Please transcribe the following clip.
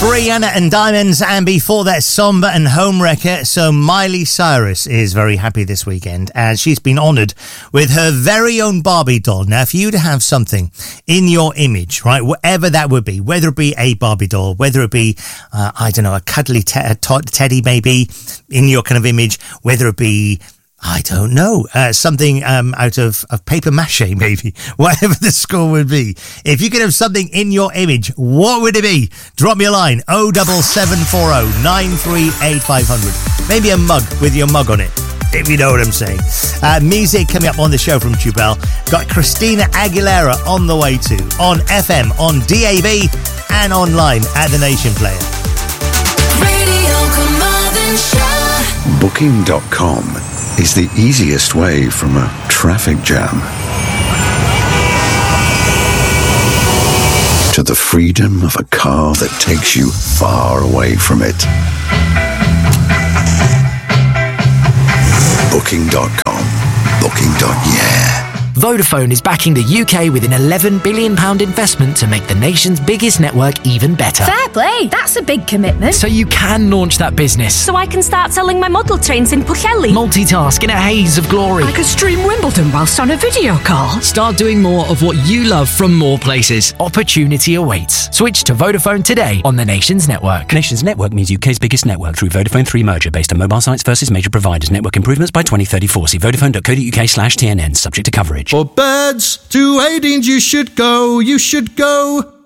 Rihanna and Diamonds, and before that, Somber and Homewrecker. So Miley Cyrus is very happy this weekend as she's been honoured with her very own Barbie doll. Now, for you to have something in your image, right, whatever that would be, whether it be a Barbie doll, whether it be, I don't know, a cuddly teddy maybe in your kind of image, whether it be, I don't know, something out of paper mache, maybe, whatever the score would be. If you could have something in your image, what would it be? Drop me a line, 07740 938 500. Maybe a mug with your mug on it, if you know what I'm saying. Music coming up on the show from Jubel. Got Christina Aguilera on the way too, on FM, on DAB, and online at The Nation Player. Radio Carmarthenshire. Booking.com is the easiest way from a traffic jam to the freedom of a car that takes you far away from it. Booking.com. Booking.yeah. Vodafone is backing the UK with an £11 billion investment to make the nation's biggest network even better. Fair play, that's a big commitment. So you can launch that business. So I can start selling my model trains in Pwllheli. Multitask in a haze of glory. I could stream Wimbledon whilst on a video call. Start doing more of what you love from more places. Opportunity awaits. Switch to Vodafone today on the nation's network. Nation's network means UK's biggest network through Vodafone 3 merger based on mobile sites versus major providers. Network improvements by 2034. See vodafone.co.uk/TNN. Subject to coverage. For birds to Hades you should go,